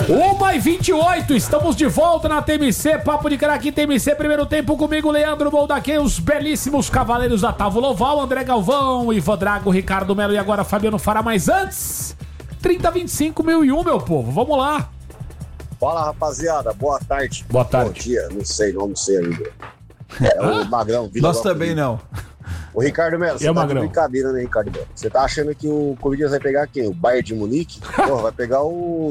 1h28, estamos de volta na TMC, Papo de Craque TMC, primeiro tempo comigo, Leandro Boldaquê, os belíssimos cavaleiros da Távola Oval, André Galvão, Ivan Drago, Ricardo Melo e agora Fabiano Fará, mas antes, 3025.001, meu povo, vamos lá. Fala, rapaziada, boa tarde. Boa tarde. Bom dia, não sei ainda. É o Magrão. Nós também não. O Ricardo Melo, você tá de brincadeira, né, Ricardo Melo? Você tá achando que o Corinthians vai pegar quem? O Bayern de Munique? Porra, vai pegar o